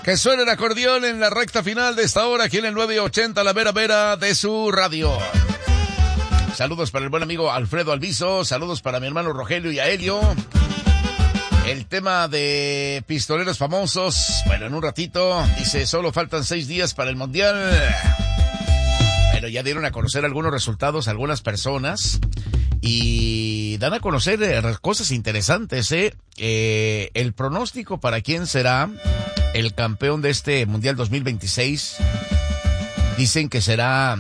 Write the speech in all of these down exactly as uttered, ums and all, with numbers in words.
Que suene el acordeón en la recta final de esta hora, aquí en el nueve ochenta, la vera vera de su radio. Saludos para el buen amigo Alfredo Alviso, saludos para mi hermano Rogelio y Aelio. El tema de pistoleros famosos, bueno, en un ratito, dice, solo faltan seis días para el Mundial. Pero ya dieron a conocer algunos resultados algunas personas y dan a conocer eh, cosas interesantes, ¿eh? ¿eh? El pronóstico para quién será el campeón de este Mundial dos mil veintiséis. Dicen que será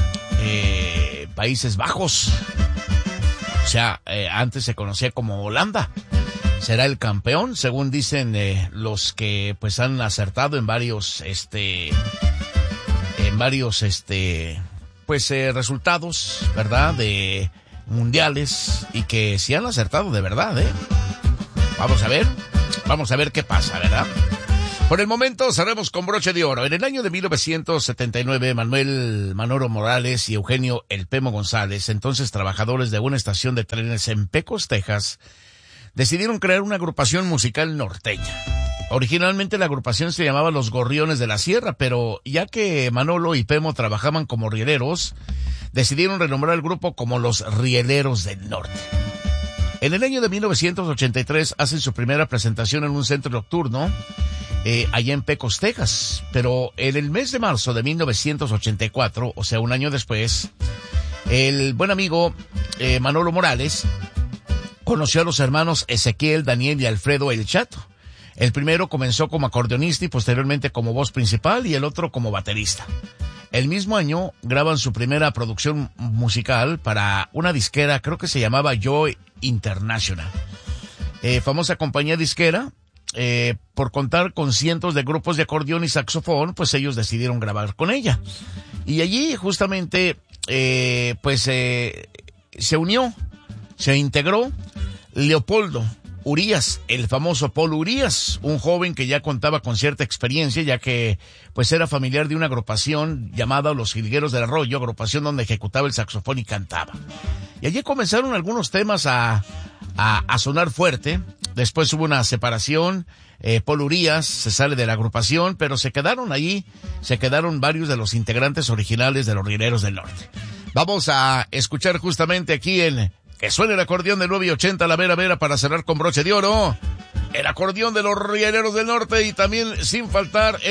eh, Países Bajos. O sea, eh, antes se conocía como Holanda. Será el campeón, según dicen eh, los que pues han acertado en varios este en varios este pues eh, resultados, ¿verdad? De mundiales, y que sí han acertado de verdad, ¿eh? Vamos a ver, vamos a ver qué pasa, ¿verdad? Por el momento cerremos con broche de oro. En el año de mil novecientos setenta y nueve, Manuel Manolo Morales y Eugenio El Pemo González, entonces trabajadores de una estación de trenes en Pecos, Texas, decidieron crear una agrupación musical norteña. Originalmente la agrupación se llamaba Los Gorriones de la Sierra, pero ya que Manolo y Pemo trabajaban como rieleros, decidieron renombrar el grupo como Los Rieleros del Norte. En el año de mil novecientos ochenta y tres hacen su primera presentación en un centro nocturno, eh, allá en Pecos, Texas. Pero en el mes de marzo de mil novecientos ochenta y cuatro, o sea, un año después, el buen amigo eh, Manolo Morales conoció a los hermanos Ezequiel, Daniel y Alfredo El Chato. El primero comenzó como acordeonista y posteriormente como voz principal, y el otro como baterista. El mismo año graban su primera producción musical para una disquera, creo que se llamaba Joy International. Eh, famosa compañía disquera, eh, por contar con cientos de grupos de acordeón y saxofón, pues ellos decidieron grabar con ella. Y allí justamente, eh, pues eh, se unió, se integró Leopoldo Urías, el famoso Polo Urías, un joven que ya contaba con cierta experiencia, ya que pues era familiar de una agrupación llamada Los Jilgueros del Arroyo, agrupación donde ejecutaba el saxofón y cantaba. Y allí comenzaron algunos temas a, a, a sonar fuerte. Después hubo una separación, eh, Polo Urías se sale de la agrupación, pero se quedaron ahí, se quedaron varios de los integrantes originales de Los Rieleros del Norte. Vamos a escuchar justamente aquí en Que suene el acordeón de nueve ochenta, la vera vera, para cerrar con broche de oro. El acordeón de Los Rieleros del Norte, y también sin faltar